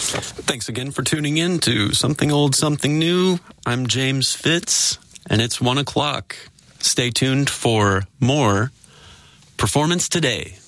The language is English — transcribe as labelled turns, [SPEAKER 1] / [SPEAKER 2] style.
[SPEAKER 1] Thanks again for tuning in to Something Old, Something New. I'm James Fitz, and it's 1 o'clock. Stay tuned for more Performance Today.